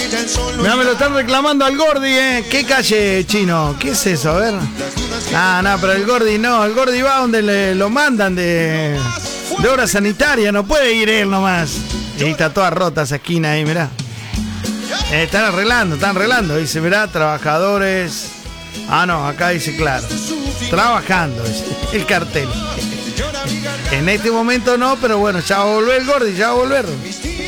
Mirá, me lo están reclamando al Gordi, ¿eh? ¿Qué calle, Chino? ¿Qué es eso? A ver. No, pero el Gordi no. El Gordi va donde lo mandan de obra sanitaria. No puede ir él nomás. Y está toda rota esa esquina ahí, mirá. Están arreglando. Dice, mirá, trabajadores. No, acá dice claro. Trabajando, dice el cartel. En este momento no, pero bueno, ya va a volver el Gordi, ya va a volver.